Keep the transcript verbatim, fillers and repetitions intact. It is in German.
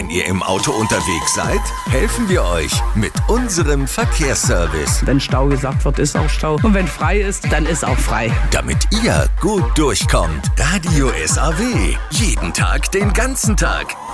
Wenn ihr im Auto unterwegs seid, helfen wir euch mit unserem Verkehrsservice. Wenn Stau gesagt wird, ist auch Stau. Und wenn frei ist, dann ist auch frei. Damit ihr gut durchkommt. Radio S A W. Jeden Tag, den ganzen Tag.